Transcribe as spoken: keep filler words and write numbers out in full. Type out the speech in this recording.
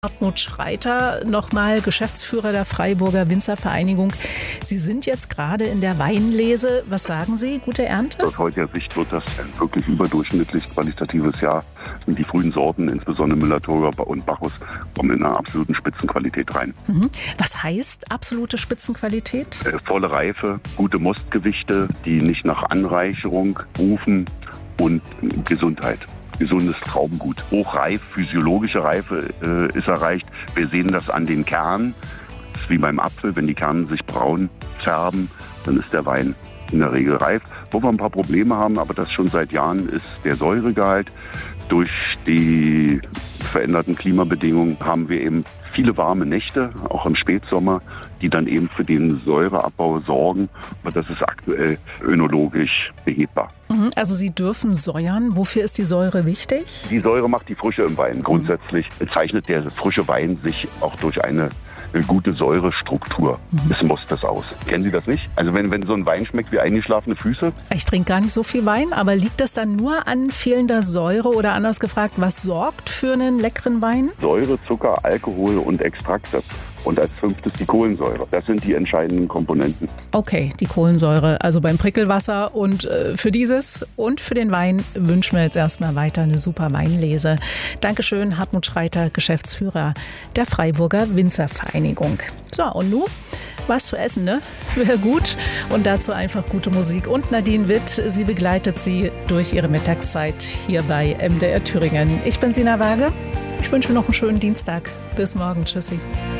Hartmut Schreiter, nochmal Geschäftsführer der Freiburger Winzervereinigung. Sie sind jetzt gerade in der Weinlese. Was sagen Sie? Gute Ernte? Aus heutiger Sicht wird das ein wirklich überdurchschnittlich qualitatives Jahr. Und die frühen Sorten, insbesondere Müller-Thurgau und Bacchus, kommen in einer absoluten Spitzenqualität rein. Mhm. Was heißt absolute Spitzenqualität? Äh, volle Reife, gute Mostgewichte, die nicht nach Anreicherung rufen und Gesundheit. Gesundes Traubengut. Hochreif, physiologische Reife äh, ist erreicht. Wir sehen das an den Kernen. Das ist wie beim Apfel, wenn die Kerne sich braun färben, dann ist der Wein in der Regel reif. Wo wir ein paar Probleme haben, aber das schon seit Jahren, ist der Säuregehalt. Durch die veränderten Klimabedingungen haben wir eben viele warme Nächte, auch im Spätsommer, die dann eben für den Säureabbau sorgen. Aber das ist aktuell önologisch behebbar. Also Sie dürfen säuern. Wofür ist die Säure wichtig? Die Säure macht die Frische im Wein. Grundsätzlich zeichnet der frische Wein sich auch durch eine eine gute Säurestruktur. Das muss das aus. Kennen Sie das nicht? Also wenn, wenn so ein Wein schmeckt wie eingeschlafene Füße? Ich trinke gar nicht so viel Wein, aber liegt das dann nur an fehlender Säure oder anders gefragt, was sorgt für einen leckeren Wein? Säure, Zucker, Alkohol und Extrakte. Und als fünftes die Kohlensäure. Das sind die entscheidenden Komponenten. Okay, die Kohlensäure, also beim Prickelwasser. Und äh, für dieses und für den Wein wünschen wir jetzt erstmal weiter eine super Weinlese. Dankeschön, Hartmut Schreiter, Geschäftsführer der Freiburger Winzervereinigung. So, und nun was zu essen, ne? Wäre gut. Und dazu einfach gute Musik. Und Nadine Witt, sie begleitet Sie durch ihre Mittagszeit hier bei M D R Thüringen. Ich bin Sina Waage. Ich wünsche noch einen schönen Dienstag. Bis morgen. Tschüssi.